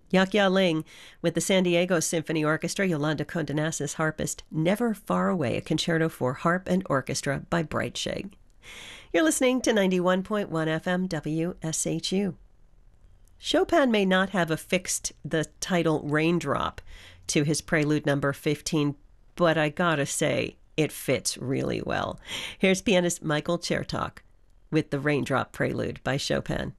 Yakya Ling with the San Diego Symphony Orchestra, Yolanda Condenasis harpist, Never Far Away, a concerto for harp and orchestra by Breitscheid. You're listening to 91.1 FM WSHU. Chopin may not have affixed the title Raindrop to his Prelude number 15, but I gotta say, it fits really well. Here's pianist Michael Chertok with the Raindrop Prelude by Chopin.